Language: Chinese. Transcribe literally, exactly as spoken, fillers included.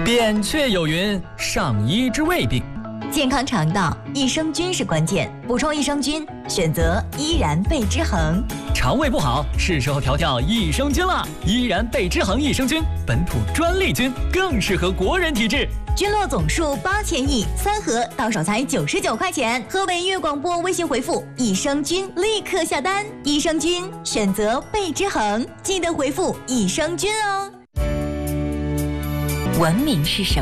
扁鹊有云：上医之未病。 健康肠道，益生菌是关键。补充益生菌，选择依然贝之恒。 肠胃不好，是时候调调益生菌了。依然贝之恒益生菌，本土专利菌，更适合国人体质。 菌落总数八千亿，三盒到手才九十九块钱。河北粤广播微信回复益生菌，立刻下单。益生菌选择贝之恒，记得回复益生菌哦。 文明是什么？